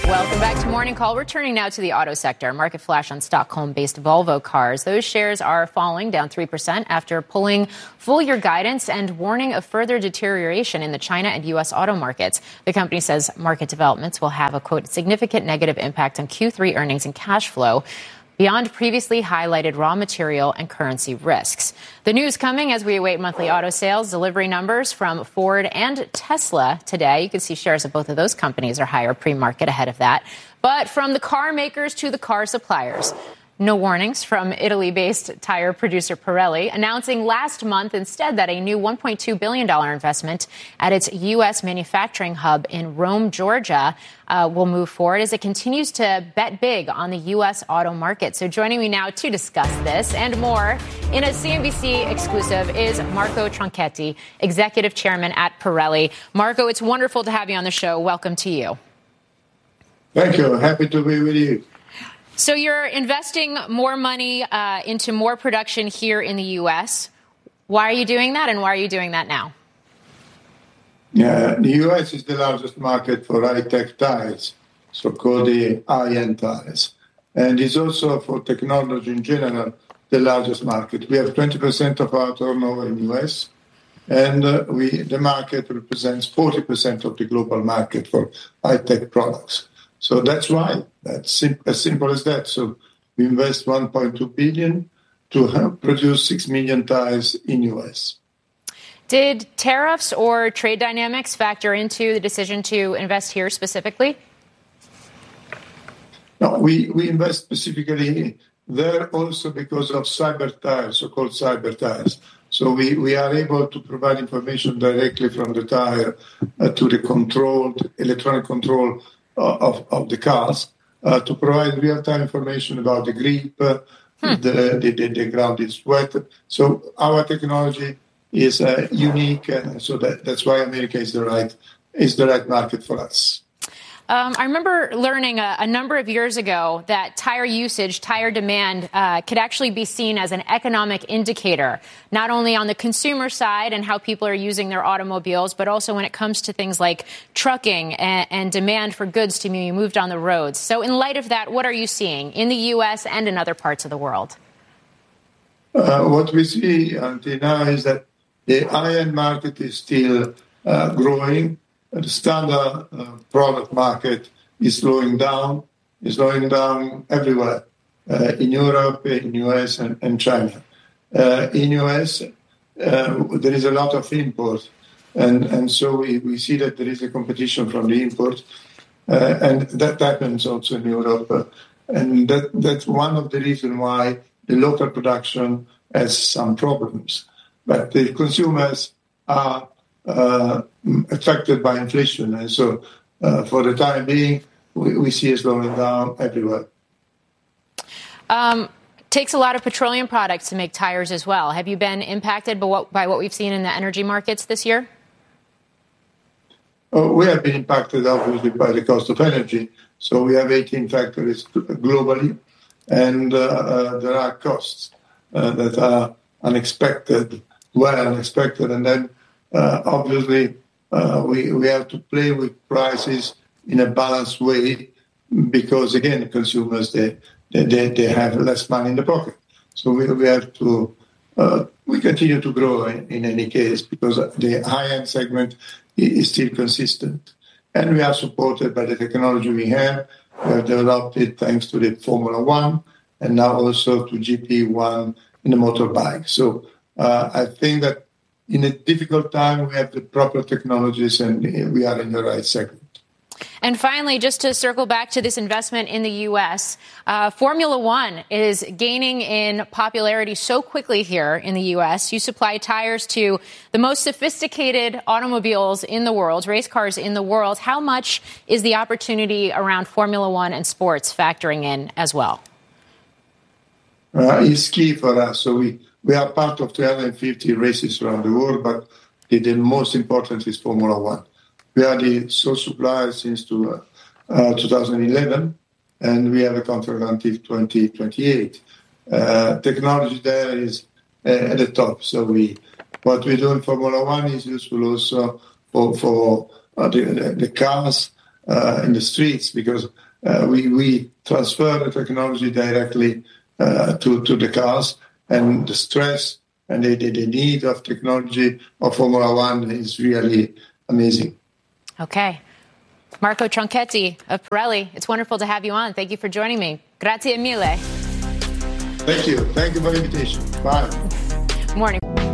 Welcome back to Morning Call. We're turning now to the auto sector. Market flash on Stockholm-based Volvo Cars. Those shares are falling, down 3% after pulling full-year guidance and warning of further deterioration in the China and U.S. auto markets. The company says market developments will have a, quote, significant negative impact on Q3 earnings and cash flow, beyond previously highlighted raw material and currency risks. The news coming as we await monthly auto sales delivery numbers from Ford and Tesla today. You can see shares of both of those companies are higher pre-market ahead of that. But from the car makers to the car suppliers, no warnings from Italy-based tire producer Pirelli, announcing last month instead that a new $1.2 billion investment at its U.S. manufacturing hub in Rome, Georgia, will move forward as it continues to bet big on the U.S. auto market. So joining me now to discuss this and more in a CNBC exclusive is Marco Tronchetti, Executive Chairman at Pirelli. Marco, it's wonderful to have you on the show. Welcome to you. Thank you. Happy to be with you. So you're investing more money into more production here in the U.S. Why are you doing that, and why are you doing that now? Yeah, the U.S. is the largest market for high-tech tires, so-called the high-end tires. And it's also, for technology in general, the largest market. We have 20% of our turnover in the U.S., and the market represents 40% of the global market for high-tech products. So that's why. That's as simple as that. So we invest $1.2 billion to help produce 6 million tires in U.S. Did tariffs or trade dynamics factor into the decision to invest here specifically? No, we invest specifically there also because of cyber tires, so-called cyber tires. So we are able to provide information directly from the tire to the electronic control of the cars to provide real-time information about the grip, the ground is wet. So our technology is unique, so that's why America is the right market for us. I remember learning a number of years ago that tire usage, tire demand could actually be seen as an economic indicator, not only on the consumer side and how people are using their automobiles, but also when it comes to things like trucking and demand for goods to be moved on the roads. So in light of that, what are you seeing in the U.S. and in other parts of the world? What we see until now is that the high-end market is still growing. The standard product market is slowing down everywhere, in Europe, in US, and China. In US, there is a lot of import, and so we see that there is a competition from the import, and that happens also in Europe. And that's one of the reasons why the local production has some problems. But the consumers are affected by inflation. And so for the time being, we see it slowing down everywhere. Takes a lot of petroleum products to make tires as well. Have you been impacted by what we've seen in the energy markets this year? We have been impacted, obviously, by the cost of energy. So we have 18 factories globally, and there are costs that are unexpected, and then obviously, we have to play with prices in a balanced way because, again, consumers, they have less money in the pocket. So we have to, we continue to grow in any case because the high-end segment is still consistent. And we are supported by the technology we have. We have developed it thanks to the Formula One and now also to GP1 in the motorbike. So I think that in a difficult time, we have the proper technologies and we are in the right segment. And finally, just to circle back to this investment in the U.S., Formula One is gaining in popularity so quickly here in the U.S. You supply tires to the most sophisticated automobiles in the world, race cars in the world. How much is the opportunity around Formula One and sports factoring in as well? It's key for us. So we are part of 350 races around the world, but the most important is Formula One. We are the sole supplier since 2011, and we have a contract until 2028. Technology there is at the top. So what we do in Formula One is useful also for the cars in the streets because we transfer the technology directly to the cars, and the stress and the need of technology of Formula One is really amazing. Okay. Marco Tronchetti of Pirelli, it's wonderful to have you on. Thank you for joining me. Grazie mille. Thank you. Thank you for the invitation. Bye. Morning.